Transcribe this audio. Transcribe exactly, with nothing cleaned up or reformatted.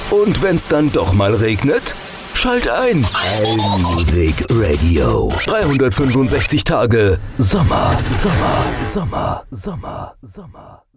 Und wenn's dann doch mal regnet? Schalt ein. Allmusic Radio. dreihundertfünfundsechzig Tage Sommer, Sommer, Sommer, Sommer, Sommer.